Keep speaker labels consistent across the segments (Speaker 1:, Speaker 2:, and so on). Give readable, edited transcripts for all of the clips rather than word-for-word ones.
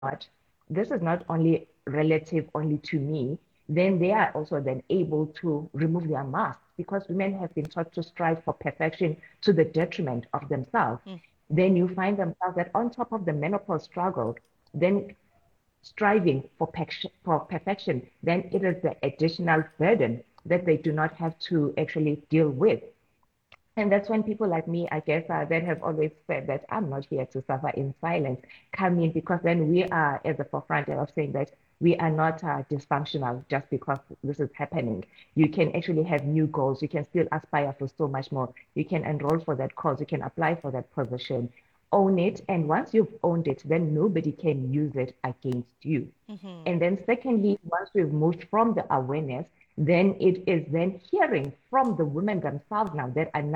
Speaker 1: not, this is not only relative only to me, then they are also then able to remove their masks because women have been taught to strive for perfection to the detriment of themselves.
Speaker 2: Mm.
Speaker 1: Then you find themselves that on top of the menopause struggle, then striving for perfection, then it is the additional burden that they do not have to actually deal with. And that's when people like me, I guess, that have always said that I'm not here to suffer in silence, come in because then we are at the forefront of saying that we are not dysfunctional just because this is happening. You can actually have new goals. You can still aspire for so much more. You can enroll for that cause. You can apply for that position. Own it. And once you've owned it, then nobody can use it against you.
Speaker 2: Mm-hmm.
Speaker 1: And then secondly, once we've moved from the awareness, then it is then hearing from the women themselves now that are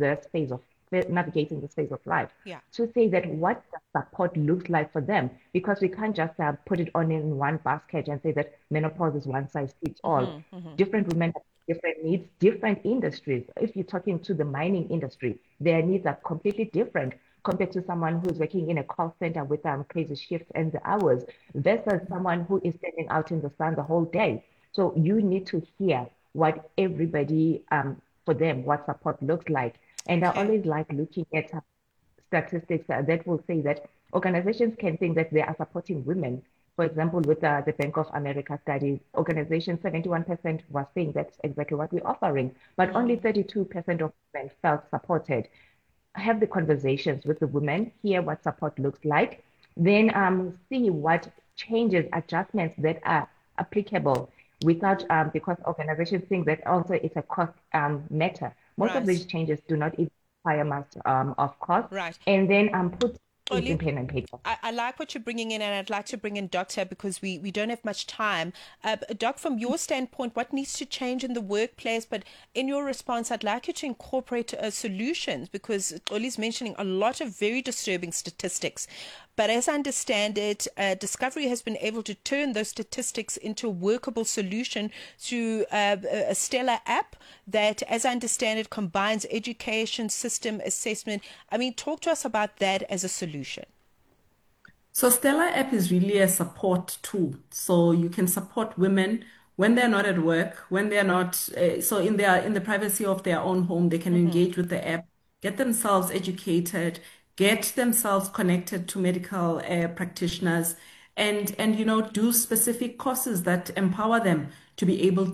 Speaker 1: navigating the space of life
Speaker 2: Yeah.
Speaker 1: to say that what the support looks like for them, because we can't just put it on in one basket and say that menopause is one size fits all.
Speaker 2: Mm-hmm. Mm-hmm.
Speaker 1: Different women have different needs, different industries. If you're talking to the mining industry, their needs are completely different compared to someone who's working in a call center with crazy shifts and the hours versus someone who is standing out in the sun the whole day. So you need to hear what everybody, for them, what support looks like. And I
Speaker 2: Okay.
Speaker 1: always like looking at statistics that will say that organizations can think that they are supporting women. For example, with the Bank of America study, organization 71% was saying that's exactly what we're offering, but only
Speaker 2: Mm.
Speaker 1: 32% of women felt supported. Have the conversations with the women, hear what support looks like, then see what changes, adjustments that are applicable without, because organizations think that also it's a cost matter. Most of these
Speaker 2: Right.
Speaker 1: changes do not even require much of cost.
Speaker 2: Right.
Speaker 1: And then put things in
Speaker 2: Oli,
Speaker 1: pen and paper.
Speaker 2: I like what you're bringing in, and I'd like to bring in Doctor because we don't have much time. Doc, from your standpoint, what needs to change in the workplace? But in your response, I'd like you to incorporate solutions because Oli's mentioning a lot of very disturbing statistics. But as I understand it, Discovery has been able to turn those statistics into a workable solution through a Stellar app that, as I understand it, combines education, system assessment. I mean, talk to us about that as a solution.
Speaker 3: So Stella app is really a support tool. So you can support women when they're not at work, when they're not, so in the privacy of their own home, they can
Speaker 2: Mm-hmm.
Speaker 3: engage with the app, get themselves educated, get themselves connected to medical practitioners, and do specific courses that empower them to be able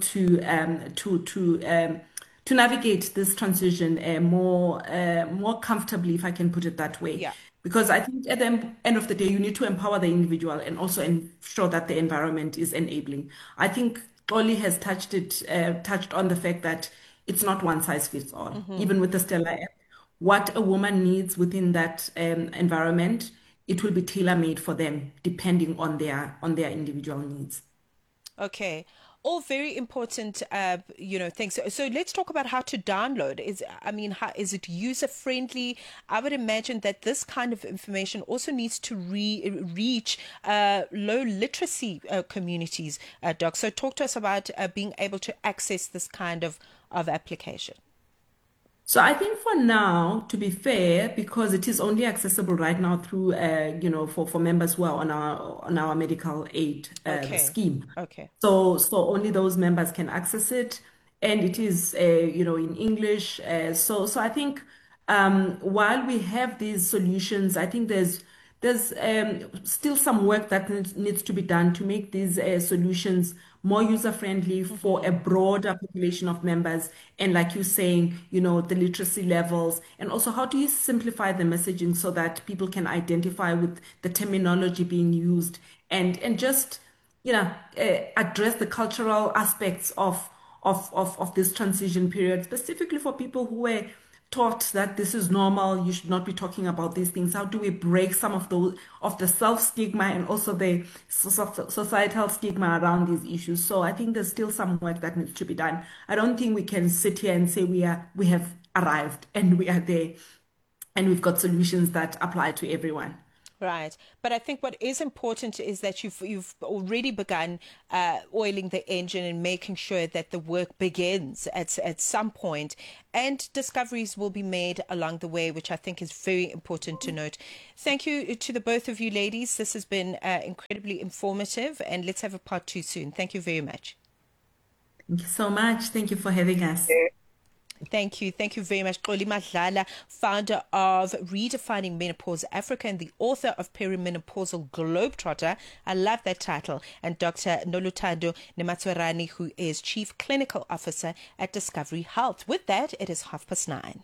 Speaker 3: to navigate this transition more comfortably, if I can put it that way.
Speaker 2: Yeah.
Speaker 3: Because I think at the end of the day, you need to empower the individual and also ensure that the environment is enabling. I think Oli has touched on the fact that it's not one size fits all.
Speaker 2: Mm-hmm.
Speaker 3: Even with the Stella app, what a woman needs within that environment, it will be tailor-made for them depending on their individual needs.
Speaker 2: Okay. All very important, things. So let's talk about how to download. I mean, how is it user friendly? I would imagine that this kind of information also needs to reach low literacy communities, Doc. So talk to us about being able to access this kind of application.
Speaker 3: So I think for now, to be fair, because it is only accessible right now through, for members who are on our medical aid
Speaker 2: Okay.
Speaker 3: scheme.
Speaker 2: Okay.
Speaker 3: So only those members can access it, and it is, in English. So I think while we have these solutions, I think there's still some work that needs to be done to make these solutions more user-friendly for a
Speaker 2: Mm-hmm.
Speaker 3: broader population of members. And like you're saying, the literacy levels, and also how do you simplify the messaging so that people can identify with the terminology being used and just, address the cultural aspects of this transition period, specifically for people who were taught that this is normal, you should not be talking about these things. How do we break some of the self stigma and also the societal stigma around these issues? So I think there's still some work that needs to be done. I don't think we can sit here and say we have arrived and we are there and we've got solutions that apply to everyone.
Speaker 2: Right, but I think what is important is that you've already begun oiling the engine and making sure that the work begins at some point, and discoveries will be made along the way, which I think is very important to note. Thank you to the both of you ladies. This has been incredibly informative, and let's have a part 2 soon. Thank you very much.
Speaker 3: Thank you so much. Thank you for having us.
Speaker 2: Thank you. Thank you very much. Xoli Madlala, founder of Redefining Menopause Africa and the author of Perimenopausal Globetrotter. I love that title. And Dr. Noluthando Nematswerani, who is Chief Clinical Officer at Discovery Health. With that, it is 9:30.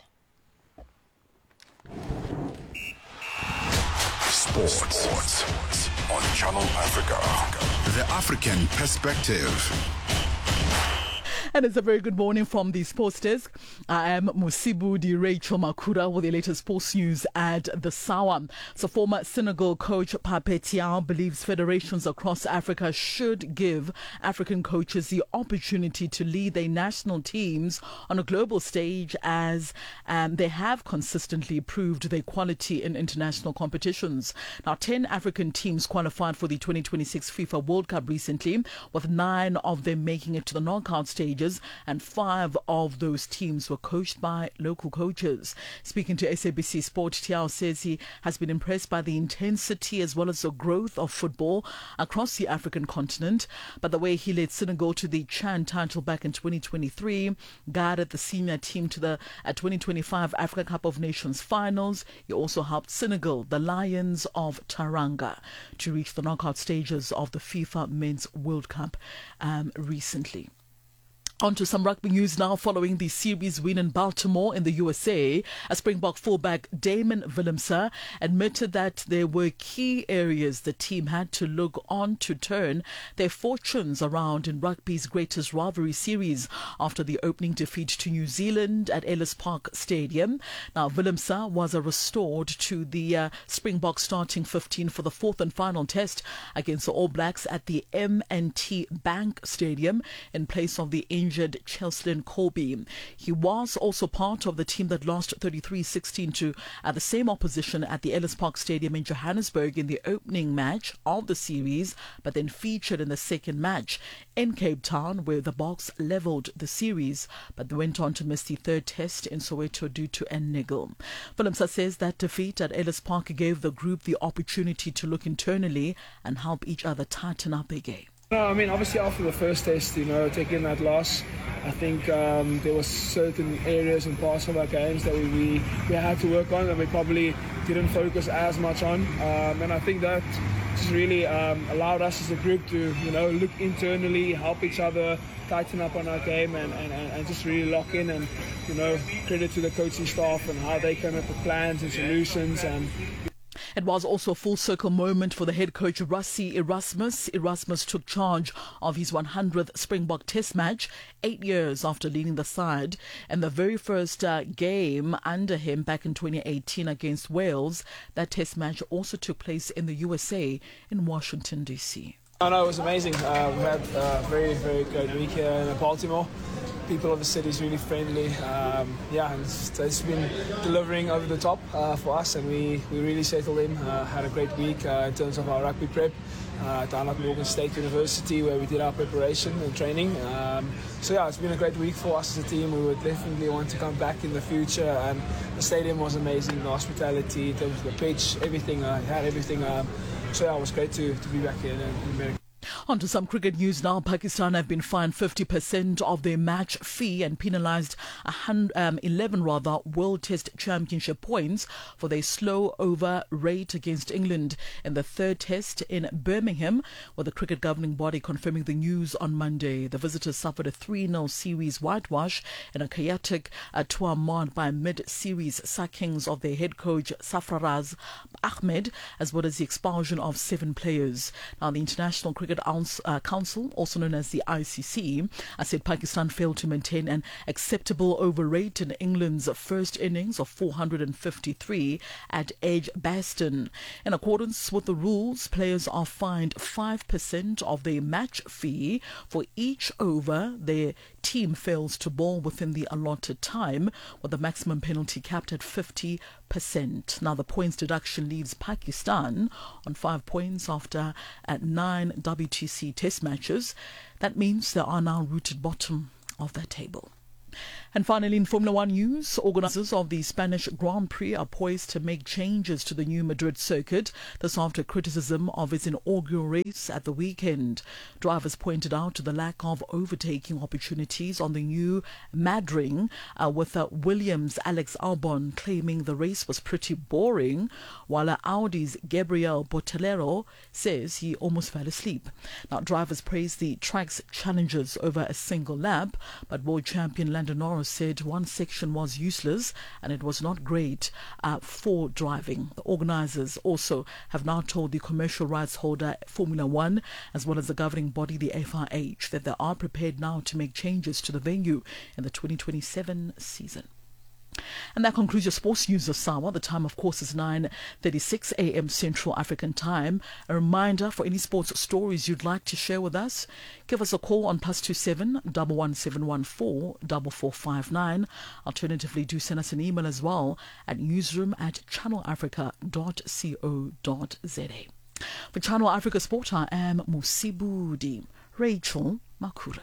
Speaker 4: Sports on Channel Africa. The African perspective.
Speaker 5: And it's a very good morning from the Sports Desk. I am Musibudi Rachel Makura with the latest sports news at the Sawa. So former Senegal coach Pape Thiaw believes federations across Africa should give African coaches the opportunity to lead their national teams on a global stage, as they have consistently proved their quality in international competitions. Now, 10 African teams qualified for the 2026 FIFA World Cup recently, with 9 of them making it to the knockout stages, and 5 of those teams were coached by local coaches. Speaking to SABC Sport, Thiaw says he has been impressed by the intensity as well as the growth of football across the African continent, but the way he led Senegal to the CHAN title back in 2023, guided the senior team to the 2025 Africa Cup of Nations finals. He also helped Senegal, the Lions of Teranga, to reach the knockout stages of the FIFA Men's World Cup recently. On to some rugby news now. Following the series win in Baltimore in the USA, a Springbok fullback Damon Willemse admitted that there were key areas the team had to look on to turn their fortunes around in rugby's greatest rivalry series after the opening defeat to New Zealand at Ellis Park Stadium. Now, Willemse was restored to the Springbok starting 15 for the 4th and final test against the All Blacks at the M&T Bank Stadium in place of the injured Cheslin Colby. He was also part of the team that lost 33-16 to the same opposition at the Ellis Park Stadium in Johannesburg in the opening match of the series, but then featured in the second match in Cape Town, where the Boks levelled the series, but they went on to miss the third test in Soweto due to a niggle. Willemse says that defeat at Ellis Park gave the group the opportunity to look internally and help each other tighten up their game.
Speaker 6: No, I mean, obviously after the first test, taking that loss, I think there was certain areas and parts of our games that we had to work on and we probably didn't focus as much on. And I think that just really allowed us as a group to, look internally, help each other, tighten up on our game and just really lock in. And, credit to the coaching staff and how they come up with plans and solutions. And
Speaker 5: it was also a full circle moment for the head coach Rassie Erasmus. Erasmus took charge of his 100th Springbok Test match 8 years after leading the side, and the very first game under him back in 2018 against Wales. That Test match also took place in the USA in Washington, D.C.
Speaker 6: Oh, no, it was amazing. We had a very, very good week here in Baltimore. People of the city is really friendly. It's been delivering over the top for us, and we really settled in. Had a great week in terms of our rugby prep down at Morgan State University, where we did our preparation and training. It's been a great week for us as a team. We would definitely want to come back in the future. And the stadium was amazing. The hospitality, in terms of the pitch, everything. Had everything. It was great to be back here in America.
Speaker 5: On to some cricket news now. Pakistan have been fined 50% of their match fee and penalised 11 World Test Championship points for their slow over rate against England in the third test in Birmingham, with the cricket governing body confirming the news on Monday. The visitors suffered a 3-0 series whitewash in a chaotic tour marred by mid-series sackings of their head coach Sarfaraz Ahmed, as well as the expulsion of 7 players. Now, the International Cricket Council, also known as the ICC, said Pakistan failed to maintain an acceptable over rate in England's first innings of 453 at Edgbaston. In accordance with the rules, players are fined 5% of their match fee for each over their team fails to bowl within the allotted time, with the maximum penalty capped at 50%. Now, the points deduction leaves Pakistan on 5 points after 9 WTC test matches. That means they are now rooted bottom of that table. And finally, in Formula One news, organisers of the Spanish Grand Prix are poised to make changes to the new Madrid circuit. This after criticism of its inaugural race at the weekend. Drivers pointed out the lack of overtaking opportunities on the new Madring, with Williams' Alex Albon claiming the race was pretty boring, while Audi's Gabriel Bottolero says he almost fell asleep. Now, drivers praised the track's challenges over a single lap, but world champion Lando Norris said one section was useless and it was not great for driving. The organisers also have now told the commercial rights holder Formula One, as well as the governing body, the FIH, that they are prepared now to make changes to the venue in the 2027 season. And that concludes your sports news of SAWA. The time, of course, is 9:36 a.m. Central African Time. A reminder, for any sports stories you'd like to share with us, give us a call on +27 11714 4459. Alternatively, do send us an email as well at newsroom@channelafrica.co.za. For Channel Africa Sport, I am Musibudi Rachel Makura.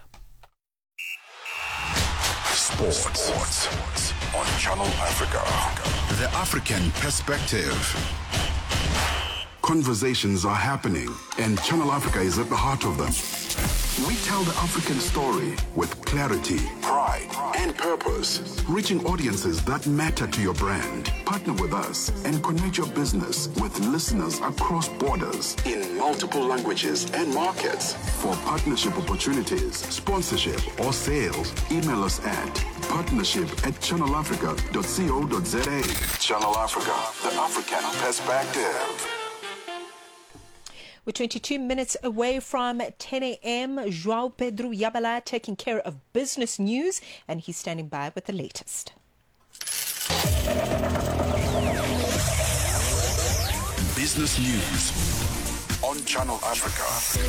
Speaker 4: Sports on Channel Africa. The African perspective. Conversations are happening, and Channel Africa is at the heart of them. We tell the African story with clarity, pride, and purpose, reaching audiences that matter to your brand. Partner with us and connect your business with listeners across borders in multiple languages and markets. For partnership opportunities, sponsorship, or sales, email us at partnership@channelafrica.co.za. Channel Africa, the African perspective.
Speaker 2: We're 22 minutes away from 10 a.m. Joao Pedro Yabala taking care of business news, and he's standing by with the latest.
Speaker 4: Business news on Channel Africa.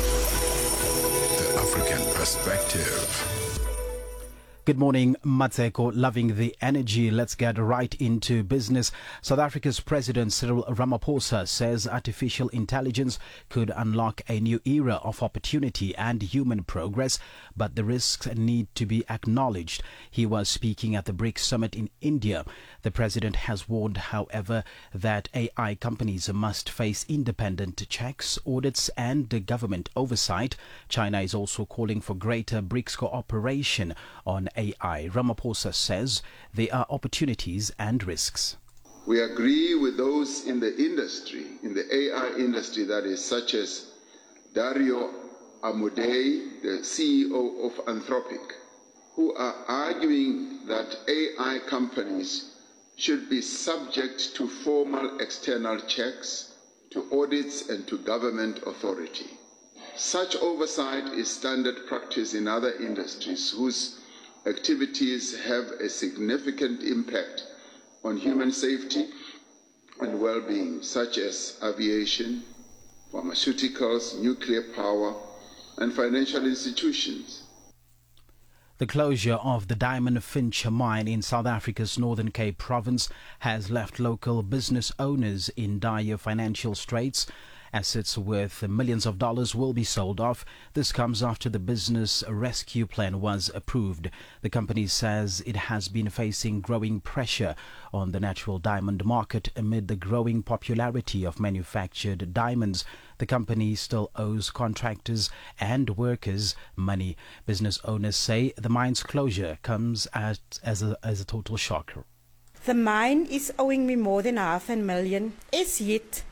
Speaker 4: The African perspective.
Speaker 7: Good morning, Matseko. Loving the energy. Let's get right into business. South Africa's President Cyril Ramaphosa says artificial intelligence could unlock a new era of opportunity and human progress, but the risks need to be acknowledged. He was speaking at the BRICS summit in India. The president has warned, however, that AI companies must face independent checks, audits, and government oversight. China is also calling for greater BRICS cooperation on AI. Ramaphosa says there are opportunities and risks.
Speaker 8: We agree with those in the industry, in the AI industry, that is, such as Dario Amodei, the CEO of Anthropic, who are arguing that AI companies should be subject to formal external checks, to audits, and to government authority. Such oversight is standard practice in other industries whose activities have a significant impact on human safety and well-being, such as aviation, pharmaceuticals, nuclear power, and financial institutions.
Speaker 7: The closure of the Diamond Finch mine in South Africa's Northern Cape province has left local business owners in dire financial straits. Assets worth millions of dollars will be sold off. This comes after the business rescue plan was approved. The company says it has been facing growing pressure on the natural diamond market amid the growing popularity of manufactured diamonds. The company still owes contractors and workers money. Business owners say the mine's closure comes as a total shock.
Speaker 9: The mine is owing me more than $500,000. As yet,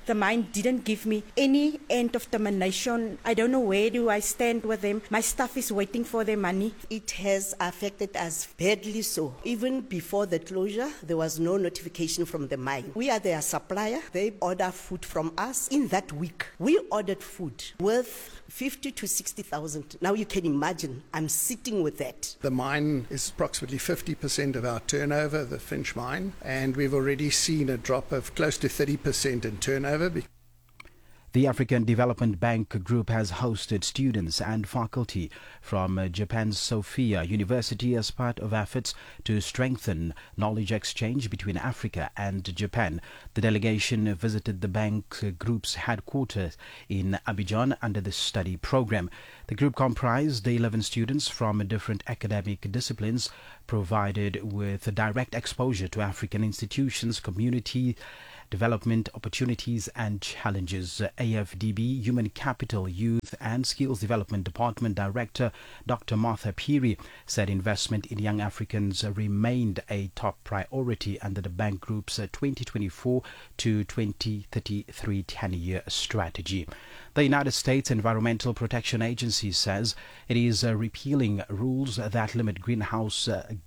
Speaker 9: the mine didn't give me any end of termination. I don't know where do I stand with them. My staff is waiting for their money.
Speaker 10: It has affected us badly so. Even before the closure, there was no notification from the mine. We are their supplier. They order food from us. In that week, we ordered food worth 50 to 60,000. Now you can imagine, I'm sitting with that.
Speaker 11: The mine is approximately 50% of our turnover, the Finsch mine, and we've already seen a drop of close to 30% in turnover.
Speaker 7: The African Development Bank Group has hosted students and faculty from Japan's Sophia University as part of efforts to strengthen knowledge exchange between Africa and Japan. The delegation visited the bank group's headquarters in Abidjan under the study program. The group comprised 11 students from different academic disciplines, provided with direct exposure to African institutions, community development opportunities and challenges. AFDB Human Capital, Youth and Skills Development Department Director Dr. Martha Phiri said investment in young Africans remained a top priority under the bank group's 2024 to 2033 10-year strategy. The United States Environmental Protection Agency says it is repealing rules that limit greenhouse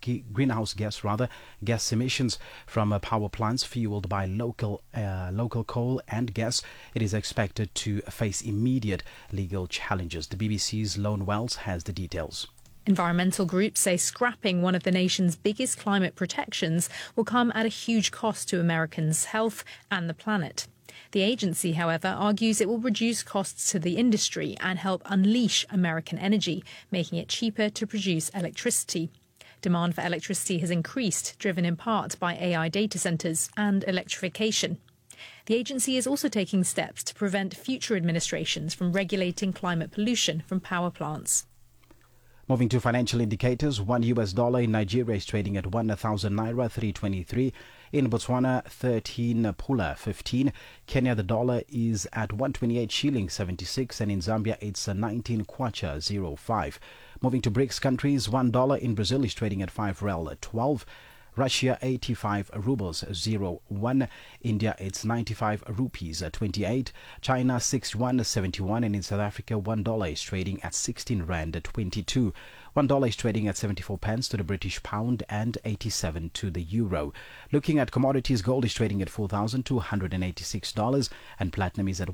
Speaker 7: gas emissions from power plants fueled by local coal and gas. It is expected to face immediate legal challenges. The BBC's Lone Wells has the details.
Speaker 12: Environmental groups say scrapping one of the nation's biggest climate protections will come at a huge cost to Americans' health and the planet. The agency, however, argues it will reduce costs to the industry and help unleash American energy, making it cheaper to produce electricity. Demand for electricity has increased, driven in part by AI data centres and electrification. The agency is also taking steps to prevent future administrations from regulating climate pollution from power plants.
Speaker 7: Moving to financial indicators, $1 in Nigeria is trading at 1,000 naira 323. In Botswana, 13 pula 15. Kenya, the dollar is at 128 shilling 76, and in Zambia it's 19 kwacha 05. Moving to BRICS countries, $1 in Brazil is trading at 5 rel 12. Russia 85 rubles 01. India it's 95 rupees 28. China 61.71, and in South Africa $1 is trading at 16 rand 22. $1 is trading at 74 pence to the British pound and 87 to the euro. Looking at commodities, gold is trading at $4,286 and platinum is at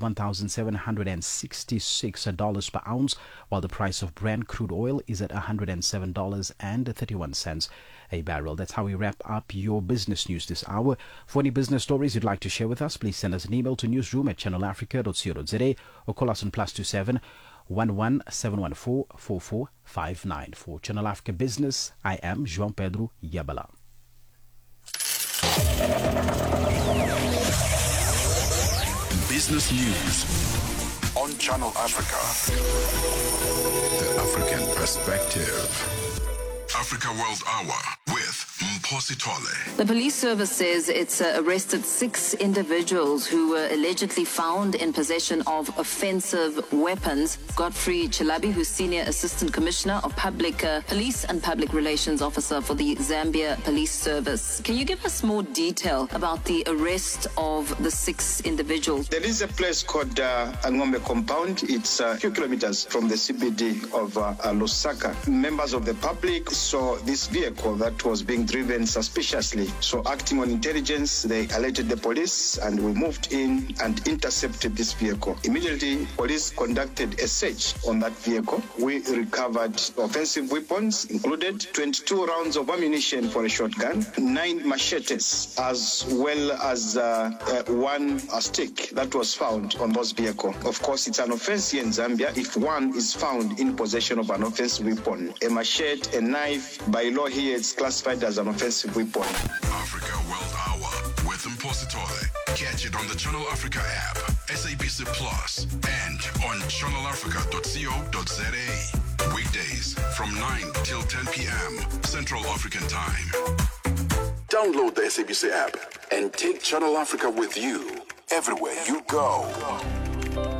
Speaker 7: $1,766 per ounce, while the price of Brent crude oil is at $107.31 a barrel. That's how we wrap up your business news this hour. For any business stories you'd like to share with us, please send us an email to newsroom@channelafrica.co.za or call us on +27 11 714 4459. For Channel Africa Business, I am João Pedro Yabala.
Speaker 4: Business News on Channel Africa. The African Perspective. Africa World Hour with Mphosi Tole.
Speaker 13: The police service says it's arrested 6 individuals who were allegedly found in possession of offensive weapons. Godfrey Chilabi, who's Senior Assistant Commissioner of Public Police and Public Relations Officer for the Zambia Police Service. Can you give us more detail about the arrest of the 6 individuals?
Speaker 14: There is a place called Angombe Compound. It's a few kilometers from the CBD of Lusaka. Members of the public saw this vehicle that was being driven suspiciously. So acting on intelligence, they alerted the police and we moved in and intercepted this vehicle. Immediately, police conducted a search on that vehicle. We recovered offensive weapons, included 22 rounds of ammunition for a shotgun, 9 machetes, as well as one stick that was found on those vehicle. Of course, it's an offense here in Zambia if one is found in possession of an offensive weapon. A machete, a knife, by law here, it's classified as an offensive weapon.
Speaker 4: Africa World Hour with Mphosi Tole. Catch it on the Channel Africa app, SABC Plus, and on channelafrica.co.za. Weekdays from 9 till 10 p.m. Central African Time. Download the SABC app and take Channel Africa with you everywhere you go.